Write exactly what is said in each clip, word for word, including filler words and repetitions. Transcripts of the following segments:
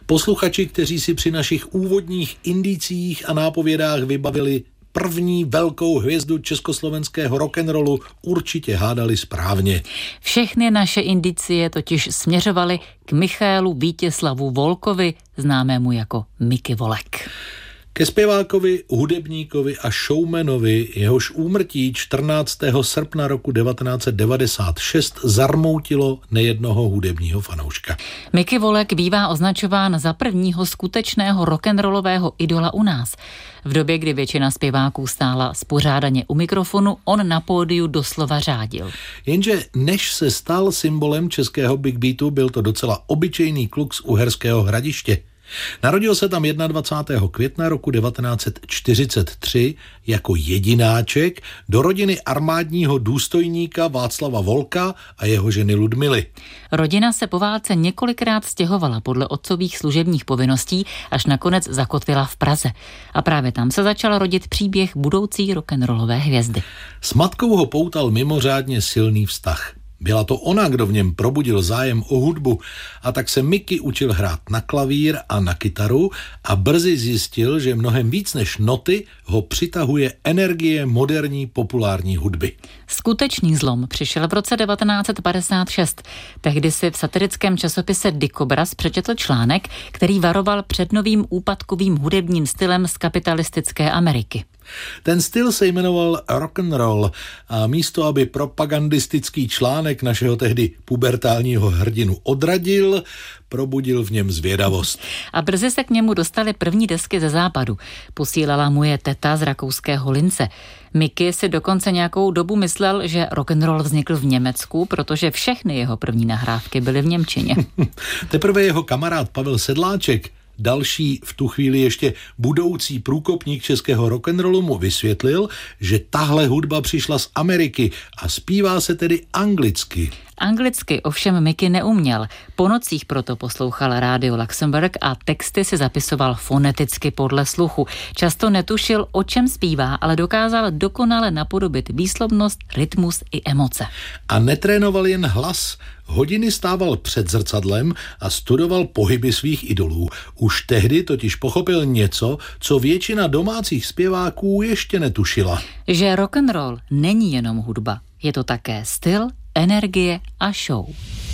Posluchači, kteří si při našich úvodních indiciích a nápovědách vybavili první velkou hvězdu československého rock'n'rollu, určitě hádali správně. Všechny naše indicie totiž směřovaly k Michaelu Vítězslavu Volkovi, známému jako Mickey Volek. Ke zpěvákovi, hudebníkovi a showmanovi, jehož úmrtí čtrnáctého srpna roku devatenáct set devadesát šest zarmoutilo nejednoho hudebního fanouška. Mickey Volek bývá označován za prvního skutečného rock'n'rollového idola u nás. V době, kdy většina zpěváků stála spořádaně u mikrofonu, on na pódiu doslova řádil. Jenže než se stal symbolem českého big beatu, byl to docela obyčejný kluk z Uherského Hradiště. Narodil se tam dvacátého prvního května roku devatenáct set čtyřicet tři jako jedináček do rodiny armádního důstojníka Václava Volka a jeho ženy Ludmily. Rodina se po válce několikrát stěhovala podle otcových služebních povinností, až nakonec zakotvila v Praze. A právě tam se začal rodit příběh budoucí rock'n'rollové hvězdy. S matkou ho poutal mimořádně silný vztah. Byla to ona, kdo v něm probudil zájem o hudbu, a tak se Mickey učil hrát na klavír a na kytaru a brzy zjistil, že mnohem víc než noty ho přitahuje energie moderní populární hudby. Skutečný zlom přišel v roce devatenáct set padesát šest. Tehdy si v satirickém časopise Dikobraz přečetl článek, který varoval před novým úpadkovým hudebním stylem z kapitalistické Ameriky. Ten styl se jmenoval rock'n'roll a místo, aby propagandistický článek našeho tehdy pubertálního hrdinu odradil, probudil v něm zvědavost. A brzy se k němu dostaly první desky ze západu. Posílala mu je teta z rakouského Lince. Mickey si dokonce nějakou dobu myslel, že rock'n'roll vznikl v Německu, protože všechny jeho první nahrávky byly v němčině. Teprve jeho kamarád Pavel Sedláček, další v tu chvíli ještě budoucí průkopník českého rock'n'rollu, mu vysvětlil, že tahle hudba přišla z Ameriky a zpívá se tedy anglicky. Anglicky ovšem Mickey neuměl. Po nocích proto poslouchal rádio Luxemburg a texty si zapisoval foneticky podle sluchu. Často netušil, o čem zpívá, ale dokázal dokonale napodobit výslovnost, rytmus i emoce. A netrénoval jen hlas. Hodiny stával před zrcadlem a studoval pohyby svých idolů. Už tehdy totiž pochopil něco, co většina domácích zpěváků ještě netušila. Že rock'n'roll není jenom hudba, je to také styl, energie a show.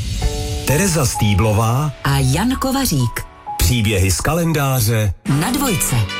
Tereza Stýblová a Jan Kovařík. Příběhy z kalendáře na Dvojce.